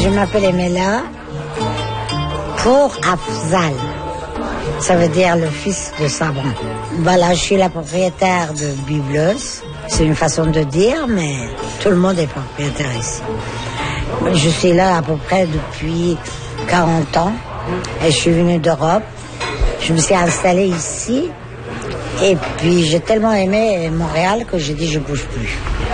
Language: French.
Je m'appelle Emela pour Afzal. Ça veut dire le fils de Sabran. Voilà, je suis la propriétaire de Biblos. C'est une façon de dire, mais tout le monde est propriétaire ici. Je suis là à peu près depuis 40 ans et je suis venue d'Europe. Je me suis installée ici et puis j'ai tellement aimé Montréal que j'ai dit je bouge plus.